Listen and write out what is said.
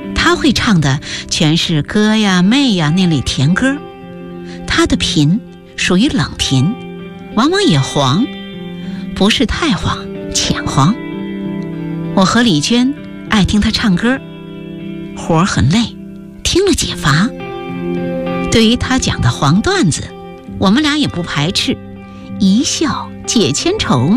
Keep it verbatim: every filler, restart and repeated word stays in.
他会唱的全是哥呀妹呀那类甜歌，他的频属于冷频，往往也黄，不是太黄，浅黄。我和李娟爱听他唱歌，活儿很累，听了解乏。对于他讲的黄段子，我们俩也不排斥，一笑解千愁。